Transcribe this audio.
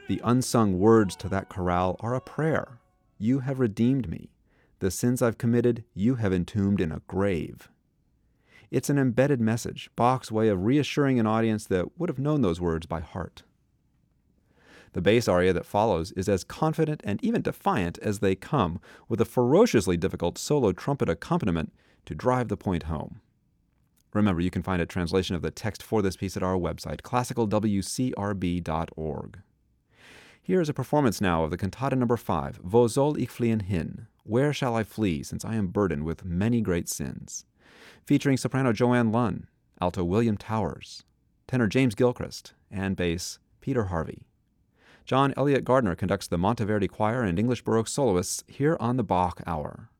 The unsung words to that chorale are a prayer. You have redeemed me. The sins I've committed, you have entombed in a grave. It's an embedded message, Bach's way of reassuring an audience that would have known those words by heart. The bass aria that follows is as confident and even defiant as they come, with a ferociously difficult solo trumpet accompaniment to drive the point home. Remember, you can find a translation of the text for this piece at our website, classicalwcrb.org. Here is a performance now of the cantata number 5, Wo soll ich fliehen hin? Where shall I flee, since I am burdened with many great sins? Featuring soprano Joanne Lunn, alto William Towers, tenor James Gilchrist, and bass Peter Harvey. John Elliott Gardner conducts the Monteverdi Choir and English Baroque soloists here on the Bach Hour.